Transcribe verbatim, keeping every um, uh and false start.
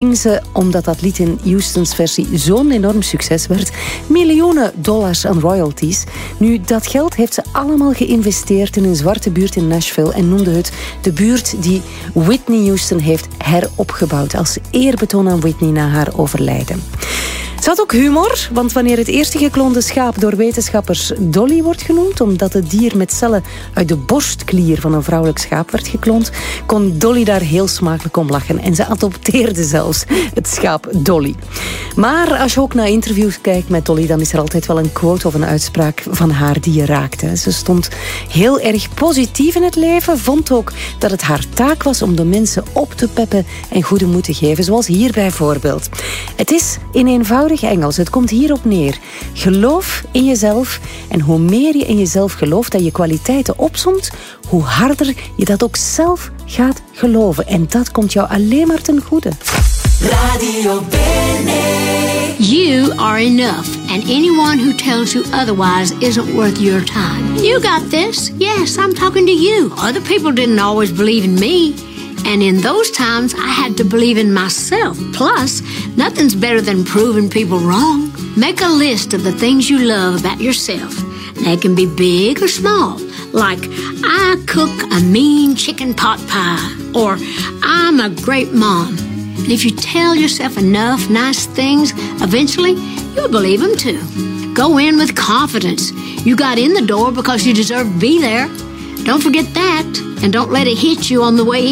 verdienen ze, omdat dat lied in Houstons versie zo'n enorm succes werd, miljoenen dollars aan royalties. Nu, dat geld heeft ze allemaal geïnvesteerd in een zwarte buurt in Nashville en noemde het de buurt die Whitney Houston heeft heropgebouwd als eerbetoon aan Whitney na haar overlijden. Ze had ook humor, want wanneer het eerste gekloonde schaap door wetenschappers Dolly wordt genoemd, omdat het dier met cellen uit de borstklier van een vrouwelijk schaap werd gekloond, kon Dolly daar heel smakelijk om lachen. En ze adopteerde zelfs het schaap Dolly. Maar als je ook naar interviews kijkt met Dolly, dan is er altijd wel een quote of een uitspraak van haar die je raakte. Ze stond heel erg positief in het leven, vond ook dat het haar taak was om de mensen op te peppen en goede moed te geven, zoals hier bijvoorbeeld. Het is in eenvoudig Engels. Het komt hierop neer. Geloof in jezelf. En hoe meer je in jezelf gelooft dat je kwaliteiten opsomt, hoe harder je dat ook zelf gaat geloven. En dat komt jou alleen maar ten goede. Radio Bene. You are enough, and anyone who tells you otherwise isn't worth your time. You got this. Yes, I'm talking to you. Other people didn't always believe in me. And in those times, I had to believe in myself. Plus, nothing's better than proving people wrong. Make a list of the things you love about yourself. They can be big or small. Like, I cook a mean chicken pot pie. Or, I'm a great mom. And if you tell yourself enough nice things, eventually, you'll believe them too. Go in with confidence. You got in the door because you deserve to be there. Don't forget that. And don't let it hit you on the way